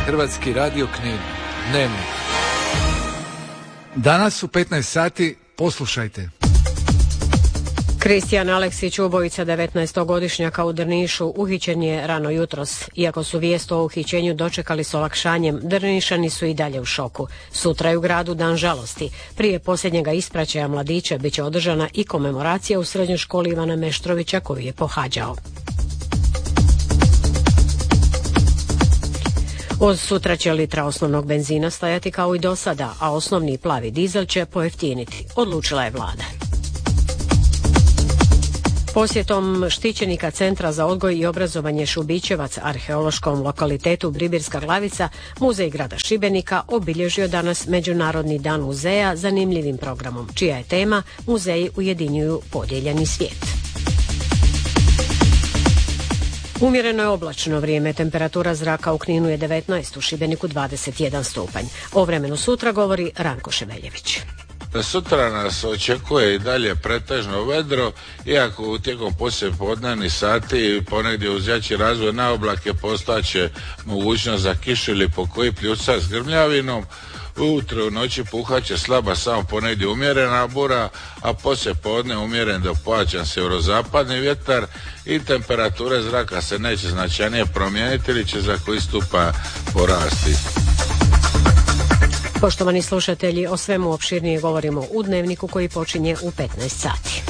Hrvatski radio Knin. Dnevnik. Danas u 15 sati poslušajte. Kristijan Aleksić, ubojica 19-godišnjaka u Drnišu, uhićen je rano jutros. Iako su vijest o uhićenju dočekali s olakšanjem, Drnišani su i dalje u šoku. Sutra je u gradu dan žalosti. Prije posljednjega ispraćaja mladića bit će održana i komemoracija u srednjoj školi Ivana Meštrovića koju je pohađao. Od sutra će litra osnovnog benzina stajati kao i do sada, a osnovni plavi dizel će pojeftiniti, odlučila je vlada. Posjetom štićenika Centra za odgoj i obrazovanje Šubićevac arheološkom lokalitetu Bribirska Glavica, muzej grada Šibenika obilježio danas Međunarodni dan muzeja zanimljivim programom, čija je tema Muzeji ujedinjuju podijeljeni svijet. Umjereno je oblačno vrijeme, temperatura zraka u Kninu je 19, u Šibeniku 21 stupanj. O vremenu sutra govori Ranko Ševeljević. Sutra nas očekuje i dalje pretežno vedro, iako tijekom poslijepodnevnih sati ponegdje uz jači razvoj na oblake postaće mogućnost za kišu ili pokoji pljusak s grmljavinom. Ujutro u noći puhaće slaba samo ponegdje umjerena bura, a poslijepodne umjeren do pojačan sjeverozapadni vjetar i temperature zraka se neće značajnije promijeniti ili će za koji stupanj porasti. Poštovani slušatelji, o svemu opširnije govorimo u Dnevniku koji počinje u 15 sati.